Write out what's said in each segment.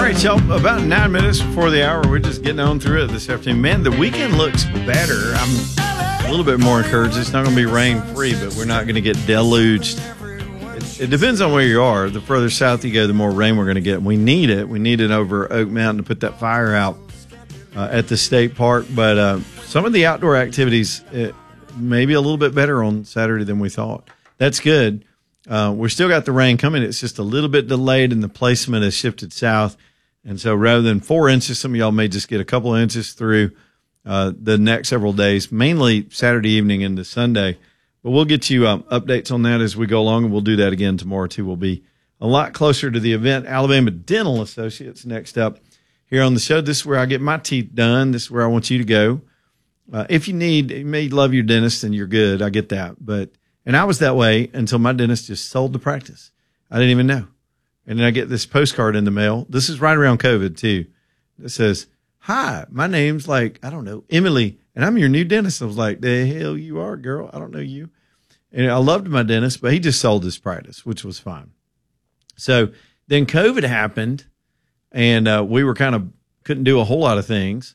right, y'all, about 9 minutes before the hour. We're just getting on through it this afternoon. Man, the weekend looks better. I'm a little bit more encouraged. It's not going to be rain-free, but we're not going to get deluged. It depends on where you are. The further south you go, the more rain we're going to get. We need it. We need it over Oak Mountain to put that fire out at the state park. But some of the outdoor activities may be a little bit better on Saturday than we thought. That's good. We're still got the rain coming. It's just a little bit delayed, and the placement has shifted south. And so rather than 4 inches, some of y'all may just get a couple of inches through the next several days, mainly Saturday evening into Sunday. But we'll get you updates on that as we go along, and we'll do that again tomorrow, too. We'll be a lot closer to the event. Alabama Dental Associates next up here on the show. This is where I get my teeth done. This is where I want you to go. If you may love your dentist and you're good. I get that. And I was that way until my dentist just sold the practice. I didn't even know. And then I get this postcard in the mail. This is right around COVID, too. It says, "Hi, my name's Emily, and I'm your new dentist." I was like, "The hell you are, girl? I don't know you." And I loved my dentist, but he just sold his practice, which was fine. So then COVID happened, and we were couldn't do a whole lot of things.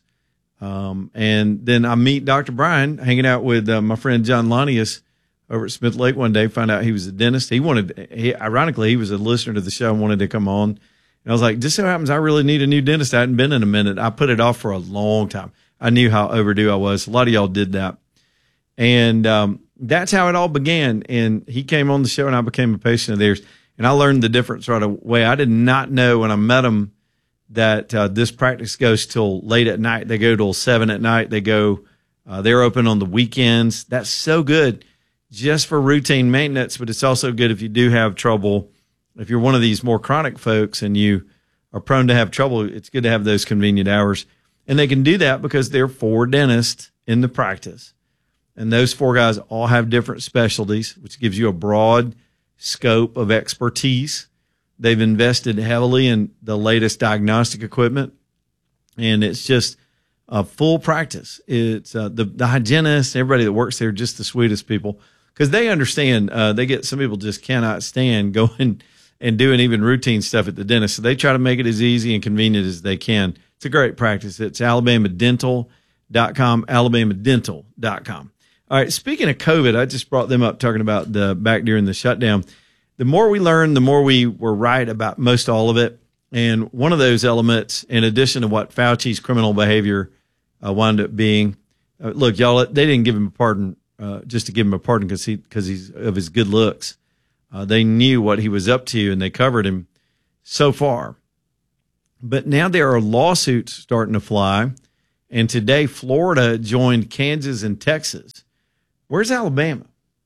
And then I meet Dr. Brian hanging out with my friend John Lanius over at Smith Lake one day, found out he was a dentist. Ironically, he was a listener to the show and wanted to come on. And I was like, just so happens I really need a new dentist. I hadn't been in a minute. I put it off for a long time. I knew how overdue I was. A lot of y'all did that. And that's how it all began. And he came on the show, and I became a patient of theirs. And I learned the difference right away. I did not know when I met him that this practice goes till late at night. They go till 7 at night. They're open on the weekends. That's so good just for routine maintenance, but it's also good if you do have trouble. If you're one of these more chronic folks and you are prone to have trouble, it's good to have those convenient hours. And they can do that because there are 4 dentists in the practice. And those 4 guys all have different specialties, which gives you a broad scope of expertise. They've invested heavily in the latest diagnostic equipment, and it's just a full practice. It's the hygienists, everybody that works there, just the sweetest people, because they understand. Some people just cannot stand going and doing even routine stuff at the dentist, so they try to make it as easy and convenient as they can. It's a great practice. It's alabamadental.com, alabamadental.com. All right, speaking of COVID, I just brought them up talking about back during the shutdown. The more we learn, the more we were right about most all of it. And one of those elements, in addition to what Fauci's criminal behavior wound up being, look, y'all, they didn't give him a pardon just to give him a pardon because he's of his good looks. They knew what he was up to, and they covered him so far. But now there are lawsuits starting to fly, and today Florida joined Kansas and Texas. Where's Alabama?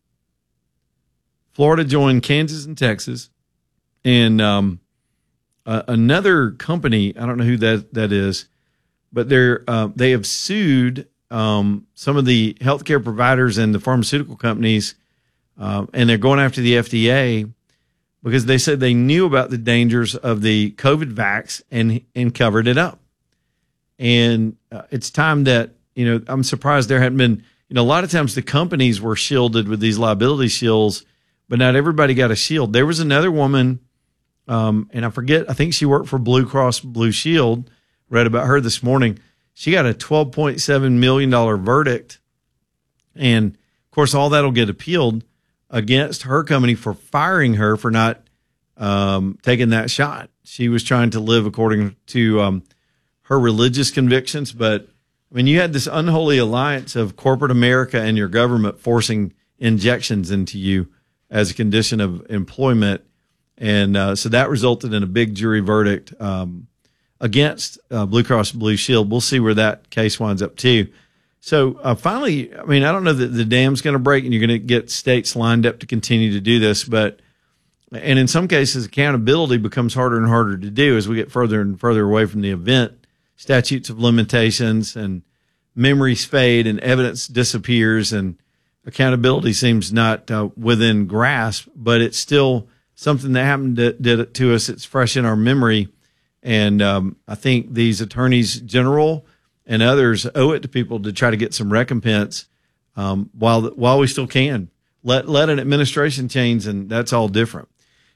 Florida joined Kansas and Texas, and another company, I don't know who that is, but they have sued some of the healthcare providers and the pharmaceutical companies, and they're going after the FDA because they said they knew about the dangers of the COVID vax and covered it up. And it's time that, I'm surprised there hadn't been, a lot of times the companies were shielded with these liability shields, but not everybody got a shield. There was another woman, and I think she worked for Blue Cross Blue Shield. Read about her this morning. She got a $12.7 million verdict. And, of course, all that will get appealed against her company for firing her for not taking that shot. She was trying to live according to her religious convictions. But, you had this unholy alliance of corporate America and your government forcing injections into you as a condition of employment. And so that resulted in a big jury verdict against Blue Cross Blue Shield. We'll see where that case winds up, too. So finally, I don't know that the dam's going to break and you're going to get states lined up to continue to do this. And in some cases, accountability becomes harder and harder to do as we get further and further away from the event. Statutes of limitations and memories fade and evidence disappears and accountability seems not within grasp, but it's still something that happened to us. It's fresh in our memory. And I think these attorneys general and others owe it to people to try to get some recompense while we still can. Let an administration change, and that's all different.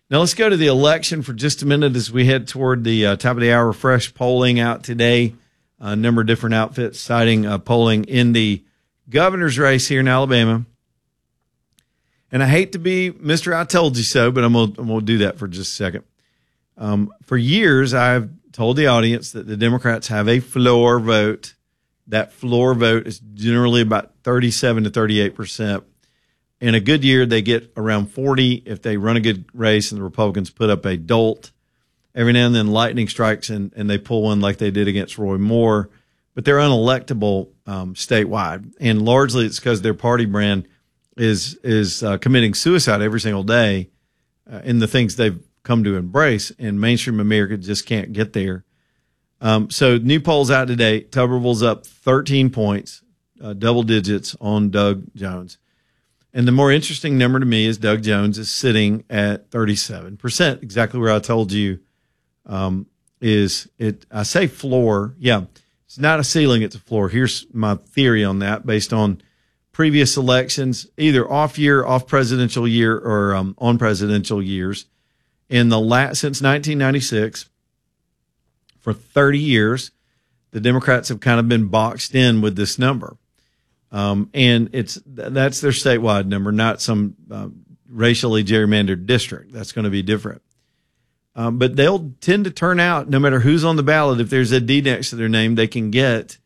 Now let's go to the election for just a minute as we head toward the top of the hour. Fresh polling out today. A number of different outfits citing polling in the governor's race here in Alabama. And I hate to be Mr. I told you so, but I'm gonna do that for just a second. For years, I've told the audience that the Democrats have a floor vote. That floor vote is generally about 37 to 38%. In a good year, they get around 40 if they run a good race and the Republicans put up a dolt. Every now and then lightning strikes and they pull one like they did against Roy Moore, but they're unelectable statewide. And largely it's because their party brand is committing suicide every single day in the things they've come to embrace, and mainstream America just can't get there. So new polls out today. Tuberville's up 13 points, double digits on Doug Jones. And the more interesting number to me is Doug Jones is sitting at 37%, exactly where I told you. I say floor. Yeah, it's not a ceiling, it's a floor. Here's my theory on that based on previous elections, either off presidential year or on presidential years. Since 1996, for 30 years, the Democrats have kind of been boxed in with this number. And that's their statewide number, not some racially gerrymandered district. That's going to be different. But they'll tend to turn out, no matter who's on the ballot, if there's a D next to their name, they can get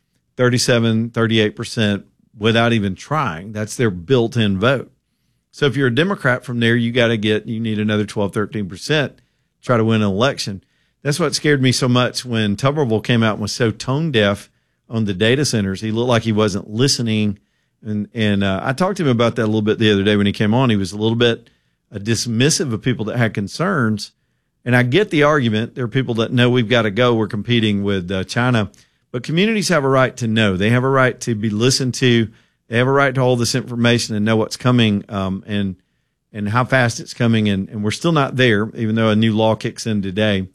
37, 38% without even trying. That's their built-in vote. So if you're a Democrat from there, you need another 12, 13% to try to win an election. That's what scared me so much when Tuberville came out and was so tone deaf on the data centers. He looked like he wasn't listening. And I talked to him about that a little bit the other day when he came on. He was a little bit dismissive of people that had concerns. And I get the argument. There are people that know we've got to go. We're competing with China. But communities have a right to know. They have a right to be listened to. They have a right to hold this information and know what's coming and how fast it's coming. And we're still not there, even though a new law kicks in today.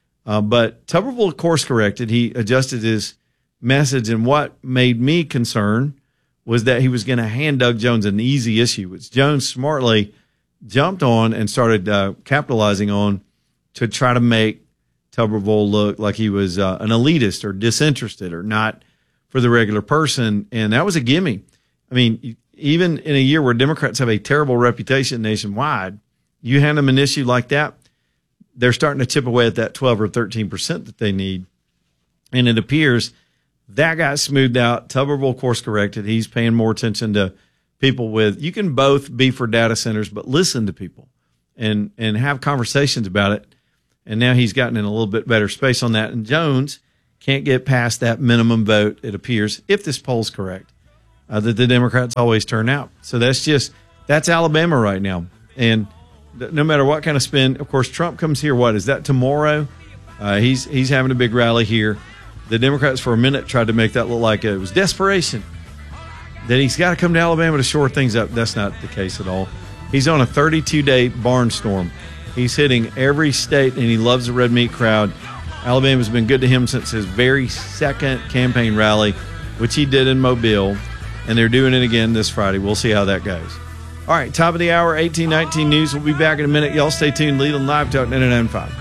But Tuberville course corrected. He adjusted his message. And what made me concerned was that he was going to hand Doug Jones an easy issue, which Jones smartly jumped on and started capitalizing on to try to make Tuberville look like he was an elitist or disinterested or not for the regular person. And that was a gimme. I mean, even in a year where Democrats have a terrible reputation nationwide, you hand them an issue like that, they're starting to chip away at that 12 or 13% that they need. And it appears that got smoothed out. Tuberville course corrected. He's paying more attention to people you can both be for data centers, but listen to people and have conversations about it. And now he's gotten in a little bit better space on that. And Jones can't get past that minimum vote, it appears, if this poll's correct, that the Democrats always turn out. So that's Alabama right now. And no matter what kind of spin, of course, Trump comes here. What is that tomorrow? He's having a big rally here. The Democrats for a minute tried to make that look like it was desperation, that he's got to come to Alabama to shore things up. That's not the case at all. He's on a 32-day barnstorm. He's hitting every state, and he loves the red meat crowd. Alabama's been good to him since his very second campaign rally, which he did in Mobile, and they're doing it again this Friday. We'll see how that goes. All right, top of the hour, 1819 News. We'll be back in a minute. Y'all stay tuned. Lead on Live Talk 99.5.